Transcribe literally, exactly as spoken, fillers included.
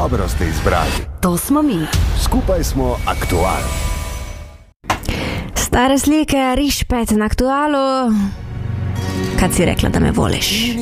Dobro ste izbrali. To smo mi. Skupaj smo aktualni. Stare slike, rišpet na aktualu. Kad si rekla, da me voliš?